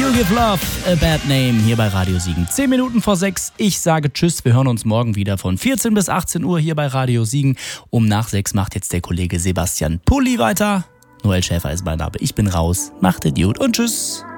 You Give Love a Bad Name hier bei Radio Siegen. 10 Minuten vor 6. Ich sage Tschüss. Wir hören uns morgen wieder von 14 bis 18 Uhr hier bei Radio Siegen. Nach 6 macht jetzt der Kollege Sebastian Pulli weiter. Noel Schäfer ist mein Name. Ich bin raus. Macht es gut und tschüss.